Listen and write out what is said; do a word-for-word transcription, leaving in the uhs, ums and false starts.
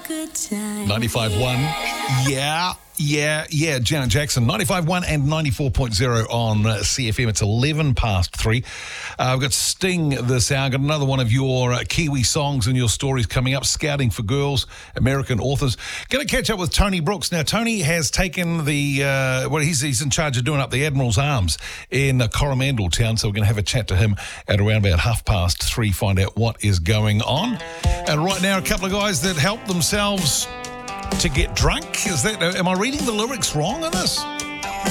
good time. ninety-five point one. Yeah. Yeah, yeah, Janet Jackson, ninety-five point one and ninety-four point oh on uh, C F M. It's eleven past three. Uh, we've got Sting this hour. Got another one of your uh, Kiwi songs and your stories coming up. Scouting for Girls, American authors. Going to catch up with Tony Brooks. Now, Tony has taken the, uh, well, he's, he's in charge of doing up the Admiral's Arms in uh, Coromandel Town, so we're going to have a chat to him at around about half past three, find out what is going on. And right now, a couple of guys that help themselves to get drunk. Is that, am I reading the lyrics wrong on this?